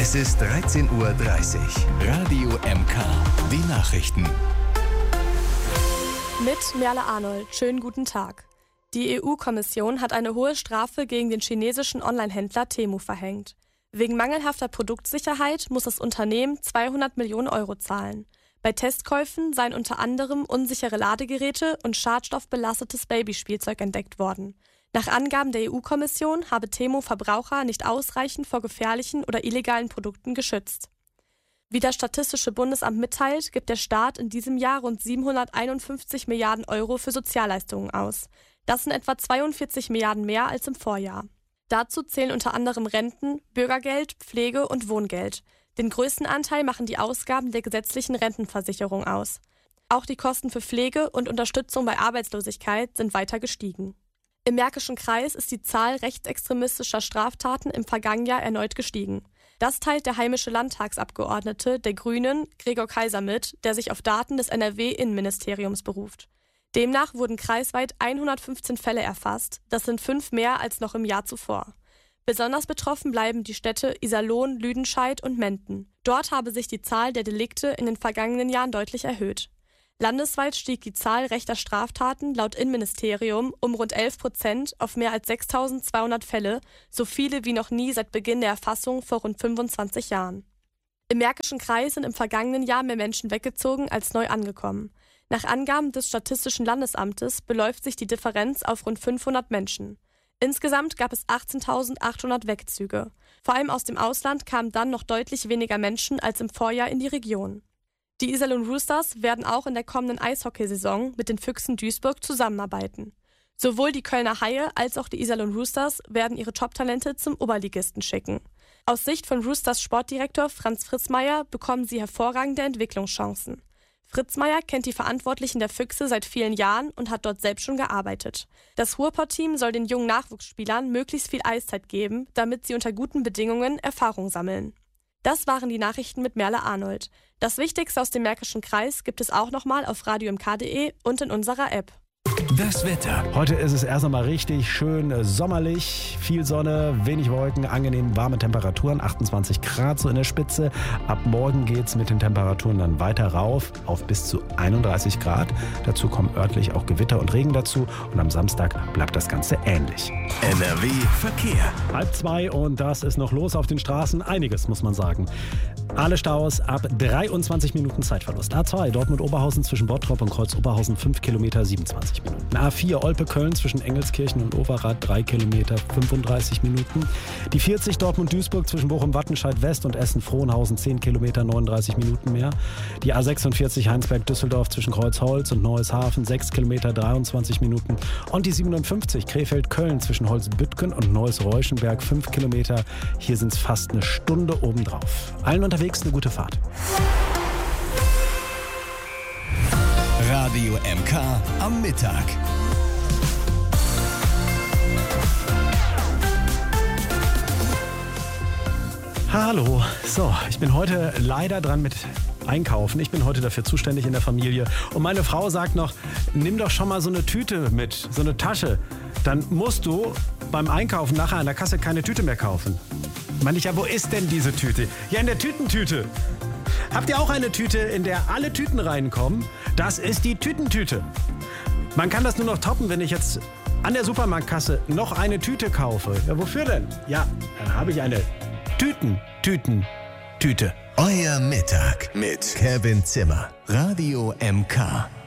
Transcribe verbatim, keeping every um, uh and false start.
Es ist dreizehn Uhr dreißig. Radio M K, die Nachrichten. Mit Merle Arnold. Schönen guten Tag. Die E U-Kommission hat eine hohe Strafe gegen den chinesischen Online-Händler Temu verhängt. Wegen mangelhafter Produktsicherheit muss das Unternehmen zweihundert Millionen Euro zahlen. Bei Testkäufen seien unter anderem unsichere Ladegeräte und schadstoffbelastetes Babyspielzeug entdeckt worden. Nach Angaben der E U-Kommission habe Temu Verbraucher nicht ausreichend vor gefährlichen oder illegalen Produkten geschützt. Wie das Statistische Bundesamt mitteilt, gibt der Staat in diesem Jahr rund siebenhunderteinundfünfzig Milliarden Euro für Sozialleistungen aus. Das sind etwa zweiundvierzig Milliarden mehr als im Vorjahr. Dazu zählen unter anderem Renten, Bürgergeld, Pflege und Wohngeld. Den größten Anteil machen die Ausgaben der gesetzlichen Rentenversicherung aus. Auch die Kosten für Pflege und Unterstützung bei Arbeitslosigkeit sind weiter gestiegen. Im Märkischen Kreis ist die Zahl rechtsextremistischer Straftaten im vergangenen Jahr erneut gestiegen. Das teilt der heimische Landtagsabgeordnete der Grünen, Gregor Kaiser, mit, der sich auf Daten des N R W-Innenministeriums beruft. Demnach wurden kreisweit hundertfünfzehn Fälle erfasst, das sind fünf mehr als noch im Jahr zuvor. Besonders betroffen bleiben die Städte Iserlohn, Lüdenscheid und Menden. Dort habe sich die Zahl der Delikte in den vergangenen Jahren deutlich erhöht. Landesweit stieg die Zahl rechter Straftaten laut Innenministerium um rund elf Prozent auf mehr als sechstausendzweihundert Fälle, so viele wie noch nie seit Beginn der Erfassung vor rund fünfundzwanzig Jahren. Im Märkischen Kreis sind im vergangenen Jahr mehr Menschen weggezogen als neu angekommen. Nach Angaben des Statistischen Landesamtes beläuft sich die Differenz auf rund fünfhundert Menschen. Insgesamt gab es achtzehntausendachthundert Wegzüge. Vor allem aus dem Ausland kamen dann noch deutlich weniger Menschen als im Vorjahr in die Region. Die Iserlohn Roosters werden auch in der kommenden Eishockeysaison mit den Füchsen Duisburg zusammenarbeiten. Sowohl die Kölner Haie als auch die Iserlohn Roosters werden ihre Top-Talente zum Oberligisten schicken. Aus Sicht von Roosters Sportdirektor Franz Fritzmeier bekommen sie hervorragende Entwicklungschancen. Fritzmeier kennt die Verantwortlichen der Füchse seit vielen Jahren und hat dort selbst schon gearbeitet. Das Ruhrpott-Team soll den jungen Nachwuchsspielern möglichst viel Eiszeit geben, damit sie unter guten Bedingungen Erfahrung sammeln. Das waren die Nachrichten mit Merle Arnold. Das Wichtigste aus dem Märkischen Kreis gibt es auch nochmal auf radio m k punkt d e und in unserer App. Das Wetter. Heute ist es erst einmal richtig schön sommerlich, viel Sonne, wenig Wolken, angenehm warme Temperaturen, achtundzwanzig Grad so in der Spitze. Ab morgen geht es mit den Temperaturen dann weiter rauf auf bis zu einunddreißig Grad. Dazu kommen örtlich auch Gewitter und Regen dazu und am Samstag bleibt das Ganze ähnlich. N R W Verkehr. Halb zwei und das ist noch los auf den Straßen. Einiges, muss man sagen. Alle Staus ab dreiundzwanzig Minuten Zeitverlust. A zwei Dortmund-Oberhausen zwischen Bottrop und Kreuz-Oberhausen fünf Kilometer siebenundzwanzig Minuten. A vier Olpe-Köln zwischen Engelskirchen und Overath drei Kilometer fünfunddreißig Minuten. Die vierzig Dortmund-Duisburg zwischen Bochum-Wattenscheid-West und Essen-Frohnhausen zehn Kilometer neununddreißig Minuten mehr. Die A sechsundvierzig Heinsberg-Düsseldorf zwischen Kreuzholz und Neueshafen sechs Kilometer dreiundzwanzig Minuten. Und die siebenundfünfzig Krefeld-Köln zwischen Holzbüttgen und Neuss-Reuschenberg fünf Kilometer. Hier sind es fast eine Stunde obendrauf. Allen unterwegs eine gute Fahrt. Radio M K am Mittag. Hallo, so, ich bin heute leider dran mit Einkaufen. Ich bin heute dafür zuständig in der Familie. Und meine Frau sagt noch, nimm doch schon mal so eine Tüte mit, so eine Tasche. Dann musst du beim Einkaufen nachher an der Kasse keine Tüte mehr kaufen. Meine ich, ja, wo ist denn diese Tüte? Ja, in der Tütentüte. Habt ihr auch eine Tüte, in der alle Tüten reinkommen? Das ist die Tütentüte. Man kann das nur noch toppen, wenn ich jetzt an der Supermarktkasse noch eine Tüte kaufe. Ja, wofür denn? Ja, dann habe ich eine Tüten-Tüten-Tüte. Euer Mittag mit Kevin Zimmer. Radio M K.